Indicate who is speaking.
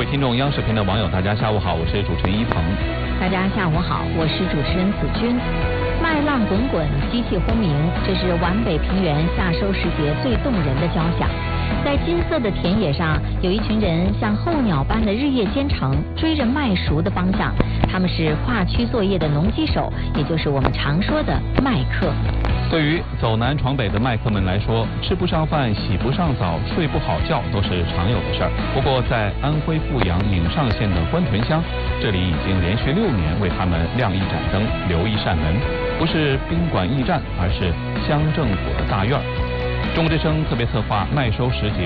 Speaker 1: 位听众，央视频的网友，大家下午好，我是主持人一鹏。
Speaker 2: 大家下午好，我是主持人子君。麦浪滚滚，机器轰鸣，这是皖北平原夏收时节最动人的交响。在金色的田野上，有一群人像候鸟般的日夜兼程，追着麦熟的方向。他们是跨区作业的农机手，也就是我们常说的麦客。
Speaker 1: 对于走南闯北的麦客们来说，吃不上饭、洗不上澡、睡不好觉都是常有的事儿。不过，在安徽阜阳闵上县的官屯乡，这里已经连续6年为他们亮一盏灯、留一扇门，不是宾馆驿站，而是乡政府的大院。中国之声特别策划麦收时节